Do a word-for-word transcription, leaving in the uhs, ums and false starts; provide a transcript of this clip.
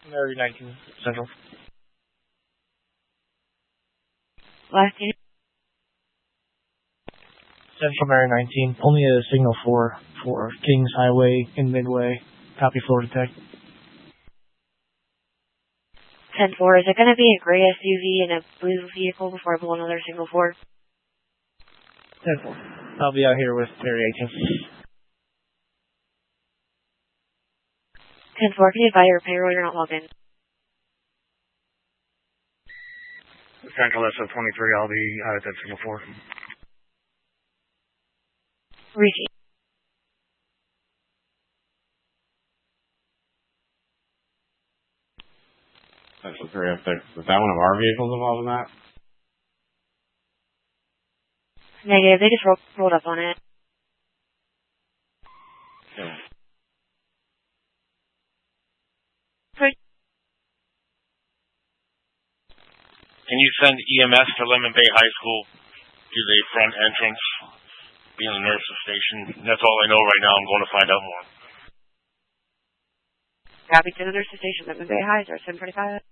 Mary nineteen, Central. Last unit. Central Mary nineteen, only a signal for, for Kings Highway in Midway. Copy Florida Tech. ten four, is it going to be a gray S U V and a blue vehicle before I pull another signal four? ten four. I'll be out here with Mary eighteen. ten four, can you advise your payroll you're not logged in? Central S O twenty-three, I'll be out at that signal four. Reaching. Central three oh six. Was that one of our vehicles involved in that? Negative, they just ro rolled up on it. Yeah. Great. Can you send E M S to Lemon Bay High School to the front entrance, being the nurse's station? That's all I know right now. I'm going to find out more. Copy to the nurse's station, Lemon Bay High, seven twenty-five.